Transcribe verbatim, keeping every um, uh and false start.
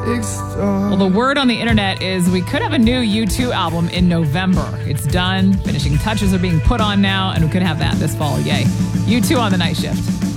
Well, the word on the internet is we could have a new U two album in November. It's done. Finishing touches are being put on now, and we could have that this fall. Yay. U two on the night shift.